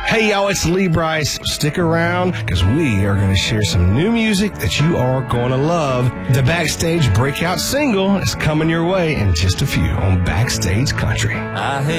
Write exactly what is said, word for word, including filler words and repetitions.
Hey, y'all, it's Lee Brice. Stick around because we are going to share some new music that you are going to love. The Backstage breakout single is coming your way in just a few on Backstage Country. I hate